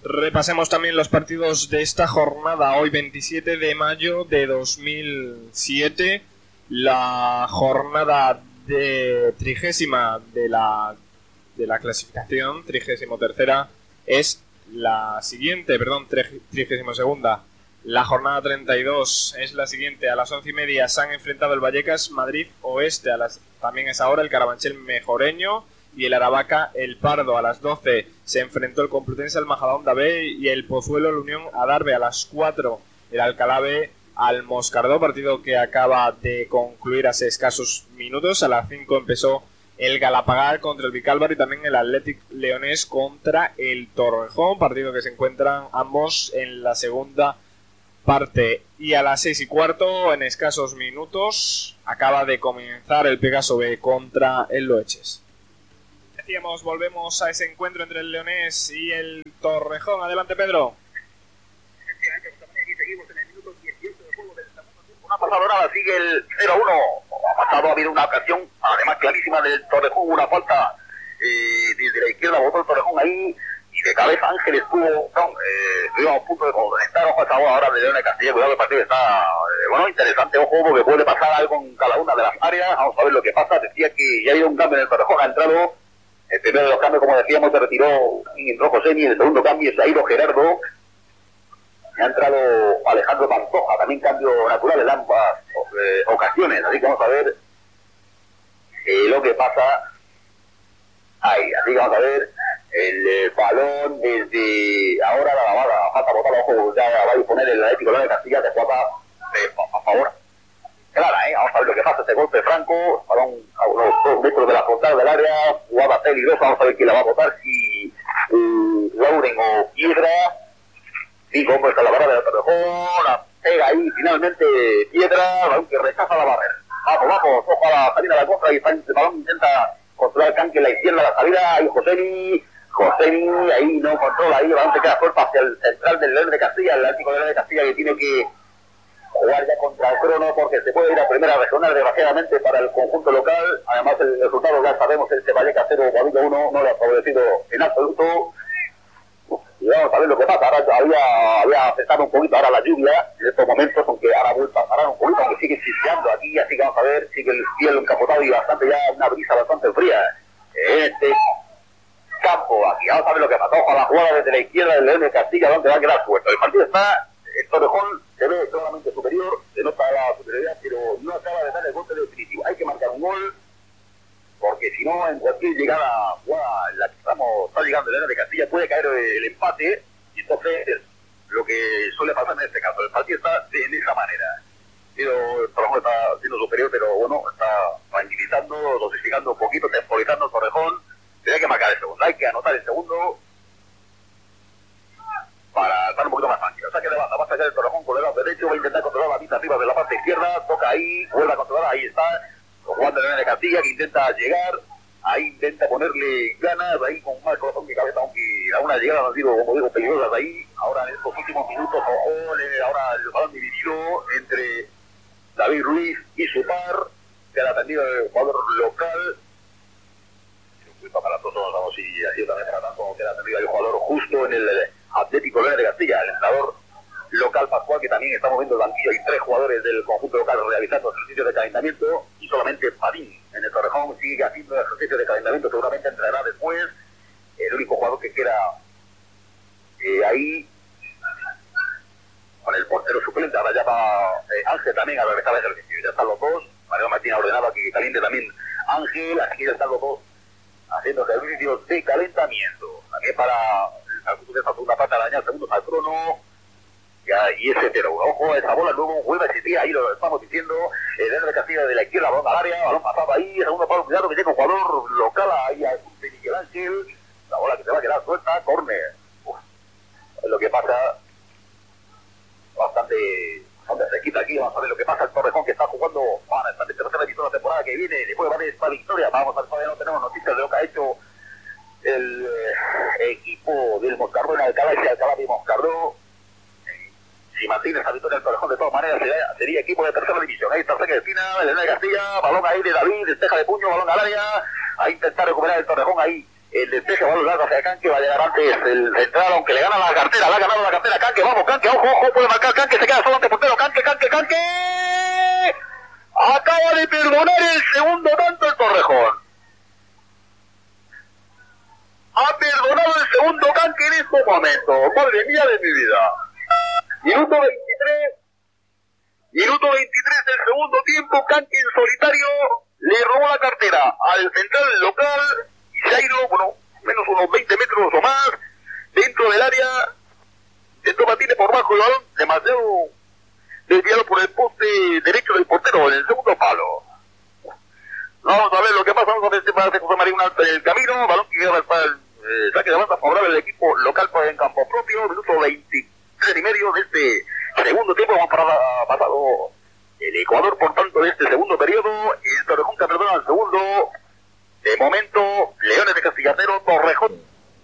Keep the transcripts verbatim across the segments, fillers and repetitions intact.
Repasemos también los partidos de esta jornada, hoy veintisiete de mayo de dos mil siete, la jornada de trigésima de la, de la clasificación, trigésimo tercera, es la siguiente, perdón, trigésimo segunda. La jornada treinta y dos es la siguiente, a las once y media se han enfrentado el Vallecas Madrid Oeste, a las, también es ahora el Carabanchel Mejoreño y el Aravaca El Pardo. A las doce se enfrentó el Complutense al Majadahonda B y el Pozuelo la Unión Adarve. A las cuatro el Alcalá B al Moscardó, partido que acaba de concluir hace escasos minutos. A las cinco empezó el Galapagar contra el Vicálvaro y también el Athletic Leonés contra el Torrejón, partido que se encuentran ambos en la segunda parte. Y a las seis y cuarto, en escasos minutos, acaba de comenzar el Pegaso B contra el Loeches. Decíamos, volvemos a ese encuentro entre el Leonés y el Torrejón. Adelante, Pedro. Efectivamente, aquí seguimos en el minuto dieciocho de juego del segundo tiempo. No ha pasado nada, sigue el cero uno. Ha pasado, ha habido una ocasión, además clarísima del Torrejón, una falta eh, desde la izquierda, botó el Torrejón ahí. Y de cabeza Ángel estuvo, no, eh, estuvimos a punto de conectar, ojo, esta ahora de León de Castilla, cuidado, el partido está, eh, bueno, interesante, ojo, porque puede pasar algo en cada una de las áreas, vamos a ver lo que pasa. Decía que ya ha habido un cambio en el Torrejón, ha entrado, el primero de los cambios, como decíamos, se retiró y entró Josemi, el segundo cambio se ha ido Gerardo, ha entrado Alejandro Pantoja, también cambio natural en ambas eh, ocasiones, así que vamos a ver eh, lo que pasa ahí, así que vamos a ver. El eh, balón desde ahora la lavada, falta botar ojo, ya va a disponer el Atlético de Castilla de jugada eh, a favor. Clara, eh, vamos a ver lo que pasa, este golpe franco, balón a unos dos metros de la frontal del área, jugada peligrosa, vamos a ver quién la va a botar, si eh, Lauren o Piedra. Cinco hombres a la barra de la Torrejón, la pega ahí finalmente Piedra, balón que rechaza la barrera. Vamos, vamos, ojo a la salida de la contra y el balón intenta controlar el canque en la izquierda, la salida, ahí Josemi. Josemi ahí no controla, ahí el balón se queda suelto hacia el central del León de Castilla, el Atlético de León de Castilla que tiene que jugar ya contra el crono porque se puede ir a primera regional desgraciadamente para el conjunto local. Además el resultado ya sabemos, el Vallecas cero, Guadalajara uno, no le ha favorecido en absoluto. Y vamos a ver lo que pasa, ahora había, había afectado un poquito ahora la lluvia en estos momentos, aunque ahora vuelve a parar un poquito, aunque sigue chispeando aquí, así que vamos a ver, sigue el cielo encapotado y bastante ya una brisa bastante fría en este campo. Aquí vamos a ver lo que pasa, ojo a la jugada desde la izquierda del León de Castilla, donde va a quedar suelto. El partido está, el Torrejón se ve claramente superior, se nota la superioridad, pero no acaba de dar el golpe definitivo. Hay que marcar un gol, porque si no, en cualquier llegada jugada en la que estamos, está llegando el León de Castilla, puede caer el empate, y entonces lo que suele pasar en este caso, el partido está de, de esa manera. Pero el Torrejón está siendo superior, pero bueno, está tranquilizando, dosificando un poquito, temporizando el Torrejón. Tiene que marcar el segundo, hay que anotar el segundo para estar un poquito más tranquilo. Saque de banda, va a sacar el Torrejón con el lado derecho, va a intentar controlar la mitad arriba de la parte izquierda, toca ahí, vuelve a controlar, ahí está, jugando el de Castilla que intenta llegar, ahí intenta ponerle ganas, ahí con más corazón que cabeza, aunque algunas llegadas han sido, como digo, peligrosas ahí. Ahora en estos últimos minutos, ojo, ahora el balón dividido entre David Ruiz y su par, que ha atendido el jugador local. Para todos, vamos, y así también para tanto que ha atendido el jugador justo en el Atlético de Castilla, el entrenador local Pascual, que también estamos viendo el banquillo. Hay tres jugadores del conjunto local realizando ejercicios de calentamiento y solamente Padín en el Torrejón sigue haciendo ejercicios de calentamiento, seguramente entrará después. El único jugador que queda eh, ahí con el portero suplente, ahora ya va eh, Ángel también a regresar al ejercicio, ya están los dos. Mariano Martín ha ordenado que caliente también Ángel, aquí ya están los dos haciendo ejercicios de calentamiento, también para esa segunda parte de dañar segundos al crono, ya, y ese cero uno. Ojo, esa bola luego vuelve a existir, ahí lo estamos diciendo, el León de Castilla de la izquierda, balón al área, balón pasado ahí, segundo palo, cuidado que llega un jugador local ahí a Miguel Ángel, la bola que se va a quedar suelta, córner. Es lo que pasa, bastante, bastante cerquita aquí, vamos a ver lo que pasa, el Torrejón que está jugando, van a estar en tercera división la temporada que viene, después va a haber esta victoria, vamos a ver, todavía no tenemos noticias de lo que ha hecho el eh, equipo del Moscardó en Alcalá y Alcalá de Moscardó. Si mantiene esa victoria el Torrejón, de todas maneras sería, sería equipo de tercera división. Ahí está cerca de esquina, el de Castilla, balón ahí de David, despeja de puño, balón al área, a intentar recuperar el Torrejón ahí el despeje, balón largo hacia Canque, va a llegar antes el central, aunque le gana la cartera, le ha ganado la cartera Canque, vamos Canque, ojo, ojo, puede marcar Canque, se queda solo ante portero, Canque, Canque, Canque, acaba de perdonar el segundo tanto el Torrejón. Ha perdonado el segundo Canque en este momento, madre mía de mi vida. Minuto veintitrés, minuto veintitrés del segundo tiempo, Canque en solitario le robó la cartera al central local y se ha ido, bueno, menos unos veinte metros o más dentro del área, intentó batirle por bajo el balón, demasiado desviado por el poste derecho del portero en el segundo palo. Vamos a ver lo que pasa, vamos a ver si hace José María un alto en el camino, balón que lleva para el eh, saque de banda favorable del equipo local en campo propio, minuto veintitrés y medio de este segundo tiempo, hemos pasado el Ecuador, por tanto, de este segundo periodo, el Torrejón que perdona al segundo, de momento, Leones de Castillatero, Torrejón.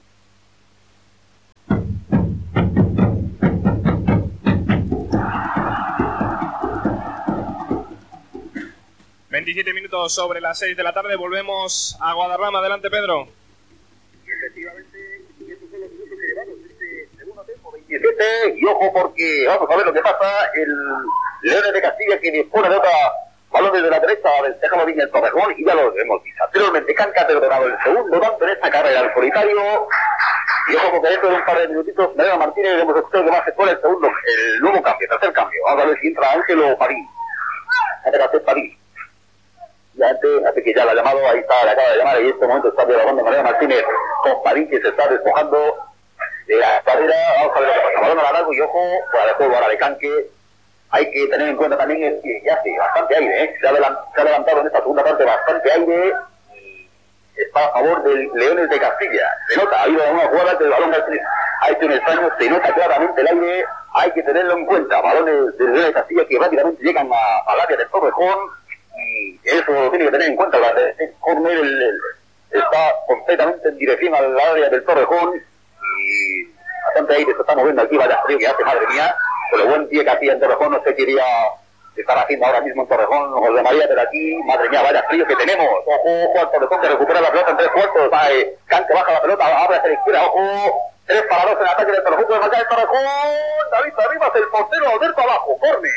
veintisiete minutos sobre las seis de la tarde, volvemos a Guadarrama. Adelante, Pedro. Efectivamente, y estos son los minutos que llevamos este segundo tiempo, veintisiete, y ojo porque vamos a ver lo que pasa, el Leones de Castilla que dispone de otra balón desde la derecha, déjalo bien el Torrejón, y ya lo hemos visto. Anteriormente Canque ha perdonado el segundo tanto en esta carrera al solitario, y ojo porque dentro de un par de minutitos, Mariano Martínez, hemos escuchado que va a efectuar el segundo, el nuevo cambio, el tercer cambio. Vamos a ver si entra Ángelo Padín. Ángelo Padín. Ya antes, así que ya la ha llamado, ahí está, le acaba de llamar, y en este momento está dialogando Mariano Martínez con Padín, que se está despojando de la carrera. Vamos a ver lo que pasa. Balón a la largo y ojo, para el juego ahora de Canque. Hay que tener en cuenta también es que ya hace bastante aire, ¿eh? Se ha, se ha levantado en esta segunda parte bastante aire y está a favor del Leones de Castilla. Se nota, ha habido una jugada que el balón ha hecho un extraño, se nota claramente el aire, hay que tenerlo en cuenta. Balones del Leones de Castilla que rápidamente llegan a, al área del Torrejón y eso lo tiene que tener en cuenta. El córner el, el, está completamente en dirección al área del Torrejón y bastante aire se está moviendo aquí, vaya frío que hace, madre mía. Con el buen pie que hacía en Torrejón, no sé qué iría estar haciendo ahora mismo en Torrejón, José María, pero aquí, madre mía, vaya frío que tenemos. Ojo, ojo al Torrejón que recupera la pelota en tres cuartos, va, eh, Canque baja la pelota, abre hacia la izquierda, ojo, tres para dos en ataque del Torrejón, puede marcar el Torrejón, David Arribas, el portero, Alberto abajo, córner.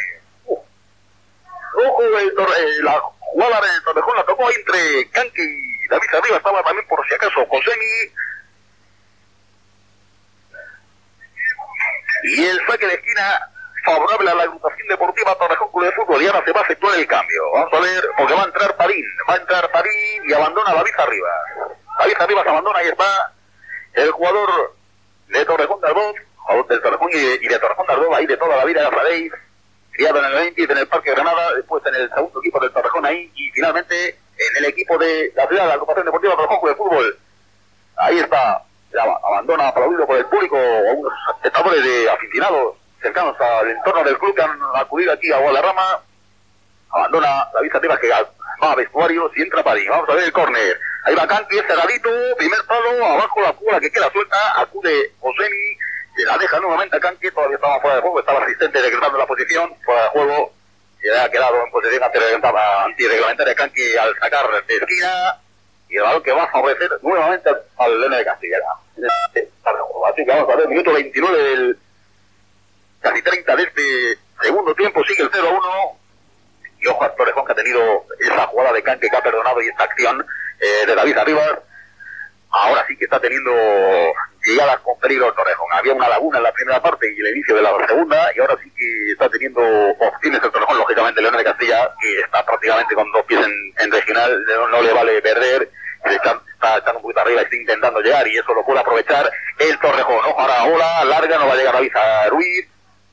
Ojo, el tor eh, la jugada del Torrejón la tocó entre Canque y David Arribas, estaba también por si acaso Josemi. Y el saque de esquina favorable a la agrupación deportiva Torrejón Club de Fútbol. Y ahora se va a efectuar el cambio. Vamos a ver, porque va a entrar Padín. Va a entrar Padín y abandona a David Arribas. David Arribas abandona, ahí está el jugador de Torrejón de Ardoz, jugador del Torrejón y de, y de Torrejón de Ardoz, ahí de toda la vida, ya sabéis. Criado en el veinte en el Parque Granada, después en el segundo equipo del Torrejón ahí, y finalmente en el equipo de la ciudad de la agrupación deportiva Torrejón Club de Fútbol. Ahí está. Abandona aplaudido por el público a unos espectadores de aficionados cercanos al entorno del club que han acudido aquí a Guadarrama. Abandona la vista arriba que va a vestuarios y entra Padín. Vamos a ver el córner. Ahí va Canque, cerradito, primer palo, abajo la jugada que queda suelta, acude Josemi, se la deja nuevamente a Canque, todavía estaba fuera de juego, estaba asistente decretando la posición, fuera de juego, se ha quedado en posición antirreglamentaria Canque al sacar de esquina. Y el balón que va a favorecer nuevamente al Leones de Castilla. Así que vamos a ver, minuto veintinueve del casi treinta de este segundo tiempo, sigue el cero a uno. Y ojo a Torrejón que ha tenido esa jugada de Canque que ha perdonado y esta acción eh, de David Arribas. Ahora sí que está teniendo llegadas con peligro el Torrejón. Había una laguna en la primera parte y el inicio de la segunda, y ahora sí que está teniendo opciones el Torrejón, lógicamente Leones de Castilla, que está prácticamente con dos pies en, en regional, no, no le vale perder. Está, está echando un poquito arriba, está intentando llegar y eso lo puede aprovechar el Torrejón. Ojo, ahora ola larga, no va a llegar David Ruiz.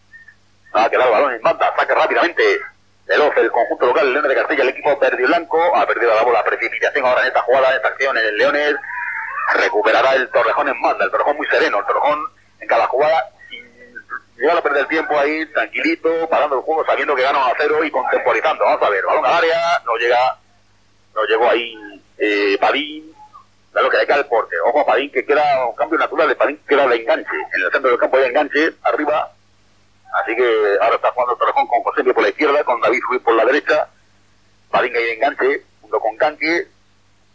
Va a quedar el balón en banda, saca rápidamente veloz el conjunto local, el Leones de Castilla, el equipo verde y blanco, ha perdido la bola, precipitación ahora en esta jugada, en esta acción en el Leones. Recuperará el Torrejón en banda, el Torrejón muy sereno, el Torrejón en cada jugada, sin llegar a perder tiempo ahí, tranquilito, parando el juego, sabiendo que gana uno a cero y contemporizando. Vamos a ver, balón al área, no llega, no llegó ahí eh, Padín, da lo que le cae el porte. Ojo a Padín que queda un cambio natural de Padín, que era de enganche, en el centro del campo hay enganche, arriba, así que ahora está jugando el Torrejón con José por la izquierda, con David Ruiz por la derecha, Padín que hay enganche, junto con Canque.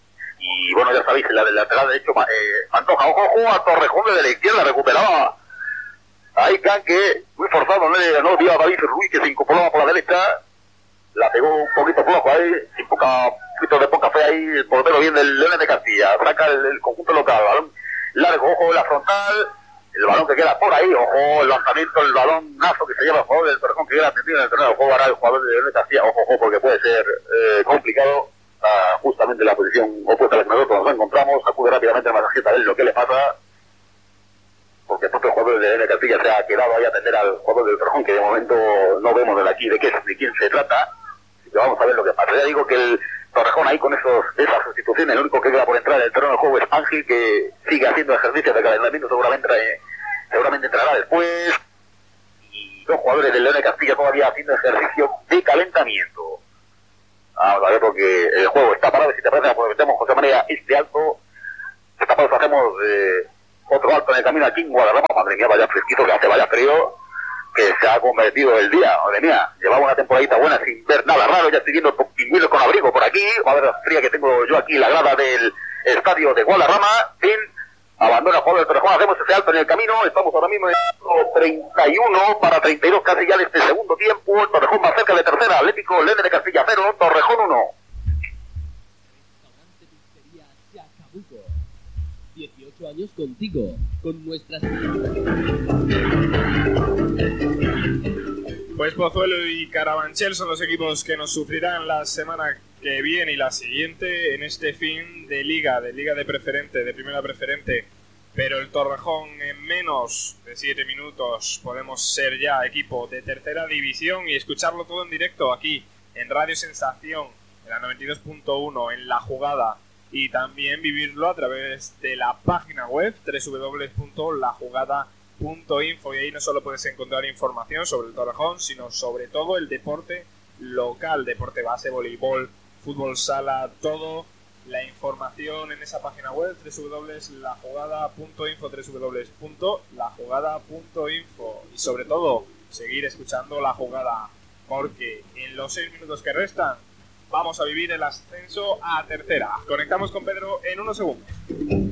Y bueno, ya sabéis, la del lateral derecho, eh, Pantoja, ojo, ojo, a Torrejón de la izquierda, recuperaba ahí Canque, muy forzado, no le ganó, vio a David Ruiz, que se incorporaba por la derecha, la pegó un poquito flojo ahí, sin poca, un poquito de poca fe ahí, el portero bien del Leones de Castilla, saca el, el conjunto local, balón largo, ojo, la frontal, el balón que queda por ahí, ojo, el lanzamiento, el balón nazo que se lleva el jugador del Torrejón, que queda atendido en el terreno del juego, ahora el jugador del Leones de Castilla, ojo, ojo, porque puede ser eh, complicado. Uh, justamente en la posición opuesta a la que nosotros nos encontramos, acude rápidamente al masajista a ver lo que le pasa, porque el propio jugador de N Castilla se ha quedado ahí a atender al jugador del Torrejón, que de momento no vemos de aquí de, qué, de quién se trata, así que vamos a ver lo que pasa. Ya digo que el Torrejón ahí con esos, esas sustituciones, el único que queda por entrar en el terreno del juego es Ángel, que sigue haciendo ejercicios de calentamiento, seguramente, eh, seguramente entrará después, y dos jugadores del León de Castilla todavía haciendo ejercicio de calentamiento. Vamos a ver, porque el juego está parado, y si te parece aprovechamos José María este alto, esta pausa hacemos eh, otro alto en el camino aquí en Guadarrama. Madre mía, vaya fresquito que hace, vaya frío que se ha convertido el día. Madre mía, llevaba una temporadita buena sin ver nada raro, ya estoy viendo pingüinos con abrigo por aquí, a ver la fría que tengo yo aquí, la grada del estadio de Guadarrama. Fin, abandona el juego del Torrejón, hacemos ese alto en el camino, estamos ahora mismo en treinta y uno para treinta y dos casi ya de este segundo tiempo. El Torrejón más cerca de tercera, Atlético Leones de Castilla cero, Torrejón uno. Restaurante Pizzería Chacabuco. dieciocho años contigo, con nuestras... Pues Pozuelo y Carabanchel son los equipos que nos sufrirán la semana que viene y la siguiente en este fin de liga, de liga de preferente, de primera preferente. Pero el Torrejón en menos de siete minutos podemos ser ya equipo de tercera división y escucharlo todo en directo aquí en Radio Sensación, en la noventa y dos punto uno, en La Jugada, y también vivirlo a través de la página web doble u doble u doble u punto la jugada punto info, y ahí no solo puedes encontrar información sobre el Torrejón, sino sobre todo el deporte local, deporte base, voleibol, fútbol sala, todo. La información en esa página web doble u doble u doble u punto la jugada punto info, doble u doble u doble u punto la jugada punto info, y sobre todo seguir escuchando La Jugada, porque en los seis minutos que restan vamos a vivir el ascenso a tercera. Conectamos con Pedro en unos segundos.